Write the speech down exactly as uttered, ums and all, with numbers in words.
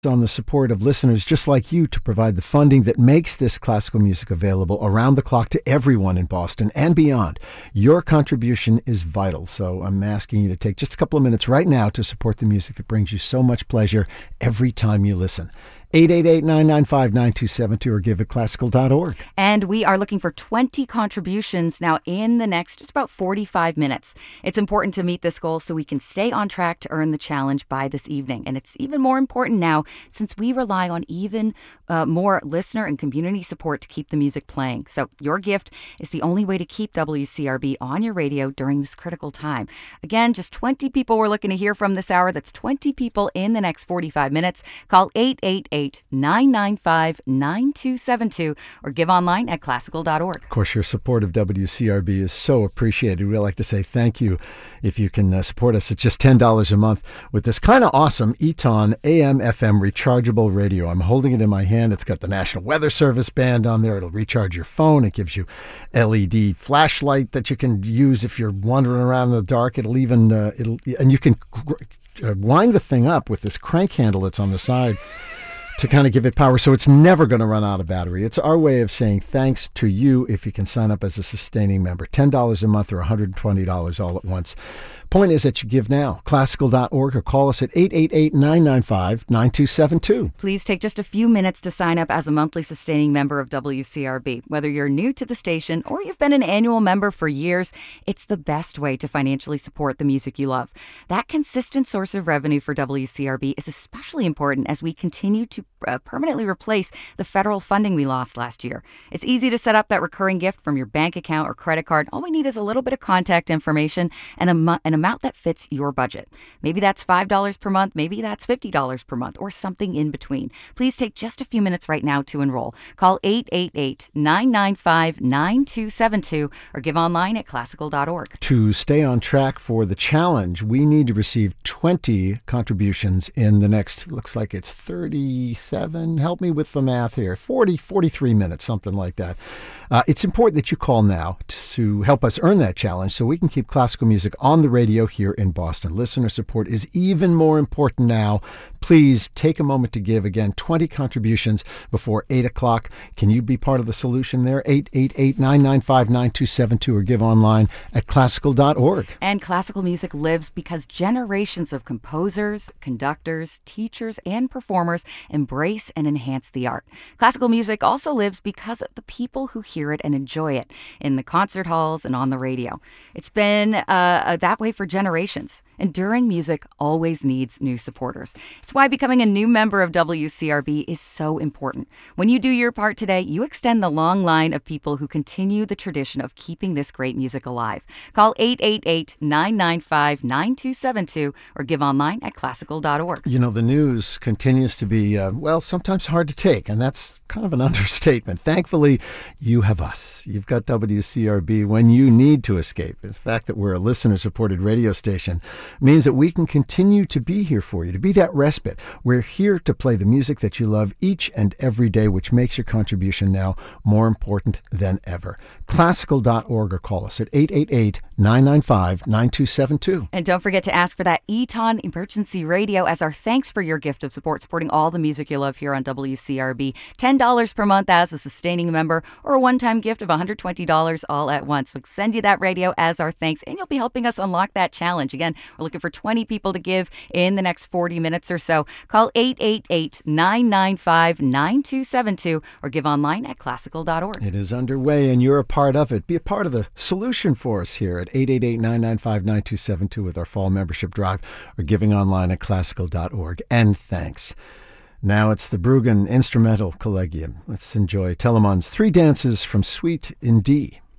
On the support of listeners just like you to provide the funding that makes this classical music available around the clock to everyone in Boston and beyond. Your contribution is vital, so I'm asking you to take just a couple of minutes right now to support the music that brings you so much pleasure every time you listen. eight eight eight, nine nine five, nine two seven two or give at classical dot org. And we are looking for twenty contributions now in the next just about forty-five minutes. It's important to meet this goal so we can stay on track to earn the challenge by this evening. And it's even more important now since we rely on even uh, more listener and community support to keep the music playing. So your gift is the only way to keep W C R B on your radio during this critical time. Again, just twenty people we're looking to hear from this hour. That's twenty people in the next forty-five minutes. Call eight eight eight, nine nine five, nine two seven two or give online at classical dot org. Of course, your support of W C R B is so appreciated. We'd like to say thank you if you can uh, support us at just ten dollars a month with this kind of awesome Eton A M F M rechargeable radio. I'm holding it in my hand. It's got the National Weather Service band on there. It'll recharge your phone. It gives you L E D flashlight that you can use if you're wandering around in the dark. It'll even, uh, it'll, and you can uh, wind the thing up with this crank handle that's on the side to kind of give it power, so it's never going to run out of battery. It's our way of saying thanks to you if you can sign up as a sustaining member. ten dollars a month or one hundred twenty dollars all at once. Point is that you give now. classical dot org or call us at eight eight eight, nine nine five, nine two seven two. Please take just a few minutes to sign up as a monthly sustaining member of W C R B. Whether you're new to the station or you've been an annual member for years, it's the best way to financially support the music you love. That consistent source of revenue for W C R B is especially important as we continue to uh, permanently replace the federal funding we lost last year. It's easy to set up that recurring gift from your bank account or credit card. All we need is a little bit of contact information and a, mo- an amount that fits your budget. Maybe that's five dollars per month, maybe that's fifty dollars per month, or something in between. Please take just a few minutes right now to enroll. Call eight eight eight, nine nine five, nine two seven two or give online at classical dot org. To stay on track for the challenge, we need to receive twenty contributions in the next, looks like it's thirty-seven, help me with the math here, forty, forty-three minutes, something like that. Uh, it's important that you call now to help us earn that challenge so we can keep classical music on the radio here in Boston. Listener support is even more important now. Please take a moment to give. Again, twenty contributions before eight o'clock. Can you be part of the solution there? eight eight eight, nine nine five, nine two seven two or give online at classical dot org. And classical music lives because generations of composers, conductors, teachers, and performers embrace and enhance the art. Classical music also lives because of the people who hear it and enjoy it in the concert halls and on the radio. It's been uh, that way for generations. Enduring music always needs new supporters. It's why becoming a new member of W C R B is so important. When you do your part today, you extend the long line of people who continue the tradition of keeping this great music alive. Call eight eight eight, nine nine five, nine two seven two or give online at classical dot org. You know, the news continues to be, uh, well, sometimes hard to take, and that's kind of an understatement. Thankfully, you have us. You've got W C R B when you need to escape. The fact that we're a listener-supported radio station means that we can continue to be here for you, to be that respite. We're here to play the music that you love each and every day, which makes your contribution now more important than ever. classical dot org or call us at eight eight eight, nine nine five, nine two seven two. And don't forget to ask for that Eton Emergency Radio as our thanks for your gift of support, supporting all the music you love here on W C R B. ten dollars per month as a sustaining member or a one-time gift of one hundred twenty dollars all at once. We'll send you that radio as our thanks, and you'll be helping us unlock that challenge. Again, we're looking for twenty people to give in the next forty minutes or so. Call eight eight eight, nine nine five, nine two seven two or give online at classical dot org. It is underway, and you're a part of it. Be a part of the solution for us here at eight eight eight, nine nine five, nine two seven two with our fall membership drive or giving online at classical dot org. And thanks. Now it's the Bruggen Instrumental Collegium. Let's enjoy Telemann's Three Dances from Suite in D.